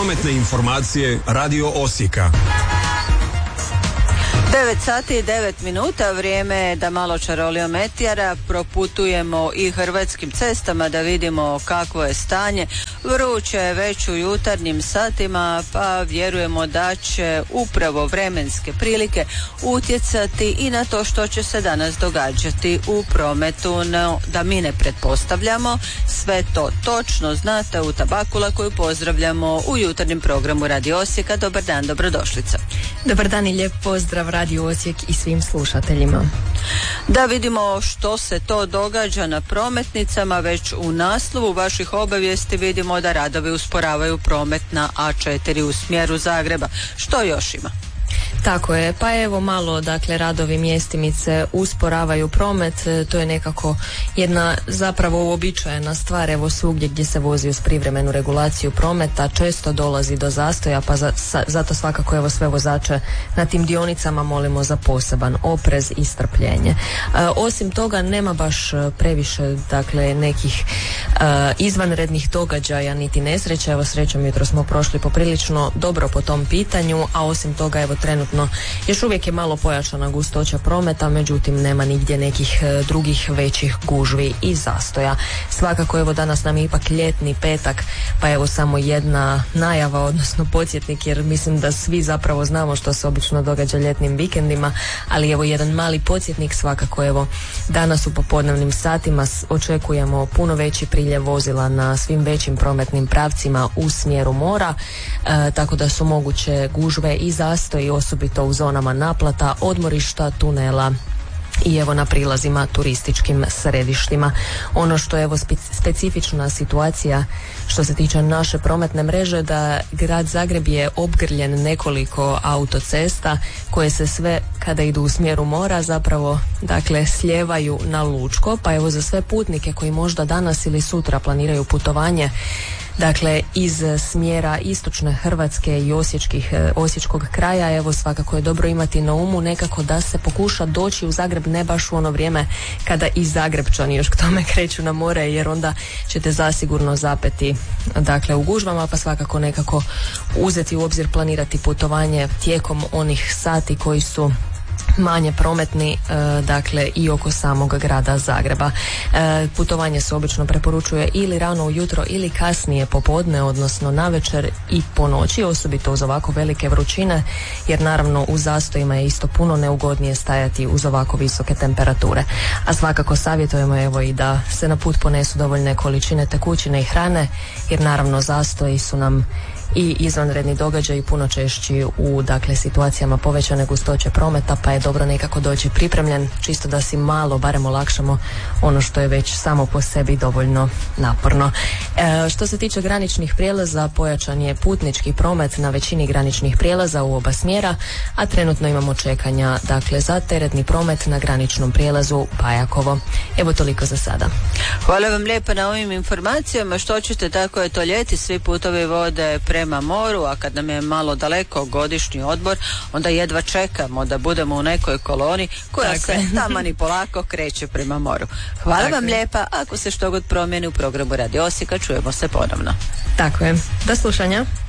Prometne informacije Radio Osijeka. 9 sati i 9 minuta, vrijeme je da malo čaroliometrijara proputujemo i hrvatskim cestama da vidimo kakvo je stanje. Vruće je već u jutarnjim satima, pa vjerujemo da će upravo vremenske prilike utjecati i na to što će se danas događati u prometu, no, da mi ne pretpostavljamo. Sve to točno znate u Tabakula koju pozdravljamo u jutarnjem programu Radio Osijeka. Dobar dan, dobrodošlica. Dobar dan i lijep pozdrav Radio Osijek i svim slušateljima. Da vidimo što se to događa na prometnicama. Već u naslovu vaših obavijesti vidimo da radovi usporavaju promet na A4 u smjeru Zagreba. Što još ima? Tako je, pa evo malo, dakle, radovi mjestimice usporavaju promet, to je nekako jedna zapravo uobičajena stvar, evo svugdje gdje se vozi uz privremenu regulaciju prometa, često dolazi do zastoja, pa zato svakako evo sve vozače na tim dionicama molimo za poseban oprez i strpljenje. Osim toga nema baš previše, dakle, nekih izvanrednih događaja niti nesreća, evo srećom jutro smo prošli poprilično dobro po tom pitanju, a osim toga evo trenutno još uvijek je malo pojačana gustoća prometa, međutim nema nigdje nekih drugih većih gužvi i zastoja. Svakako evo danas nam je ipak ljetni petak, pa evo samo jedna najava, odnosno podsjetnik, jer mislim da svi zapravo znamo što se obično događa ljetnim vikendima, ali evo jedan mali podsjetnik, svakako evo danas u popodnevnim satima očekujemo puno veći priljev vozila na svim većim prometnim pravcima u smjeru mora, tako da su moguće gužve i zastoji, osobito u zonama naplata, odmorišta, tunela i evo na prilazima turističkim središtima. Ono što je evo specifična situacija što se tiče naše prometne mreže, da grad Zagreb je opgrljen nekoliko autocesta koje se sve kada idu u smjeru mora zapravo, dakle, slijevaju na Lučko, pa evo za sve putnike koji možda danas ili sutra planiraju putovanje, dakle, iz smjera istočne Hrvatske i osječkog kraja, evo svakako je dobro imati na umu nekako da se pokuša doći u Zagreb, ne baš u ono vrijeme kada i Zagrepčani još k tome kreću na more, jer onda ćete zasigurno zapeti, dakle, u gužvama, pa svakako nekako uzeti u obzir, planirati putovanje tijekom onih sati koji su manje prometni, dakle, i oko samog grada Zagreba. Putovanje se obično preporučuje ili rano ujutro ili kasnije popodne, odnosno navečer i po noći, osobito uz ovako velike vrućine, jer naravno u zastojima je isto puno neugodnije stajati uz ovako visoke temperature. A svakako savjetujemo evo i da se na put ponesu dovoljne količine tekućine i hrane, jer naravno zastoji su nam i izvanredni događaji puno češći u, dakle, situacijama povećane gustoće prometa, pa je dobro nekako doći pripremljen, čisto da si malo barem olakšamo ono što je već samo po sebi dovoljno naporno. Što se tiče graničnih prijelaza, pojačan je putnički promet na većini graničnih prijelaza u oba smjera, a trenutno imamo čekanja, dakle, za teretni promet na graničnom prijelazu Pajakovo. Evo toliko za sada. Hvala vam lijepa na ovim informacijama. Što ćete, tako je to ljeti, svi putovi vode prema moru, a kad nam je malo daleko godišnji odbor, onda jedva čekamo da budemo u nekoj koloni koja se taman i polako kreće prema moru. Hvala vam lijepa. Ako se što god promijeni u programu Radio Osijeka, čujemo se ponovno. Tako je. Do slušanja.